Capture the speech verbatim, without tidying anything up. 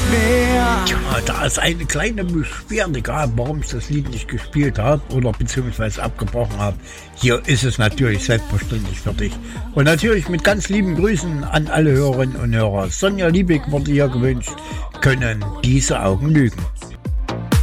schwer. Ja, da es eine kleine Beschwerde gab, warum ich das Lied nicht gespielt habe oder beziehungsweise abgebrochen habe. Hier ist es natürlich selbstverständlich für dich. Und natürlich mit ganz lieben Grüßen an alle Hörerinnen und Hörer. Sonja Liebig wurde hier gewünscht, können diese Augen lügen.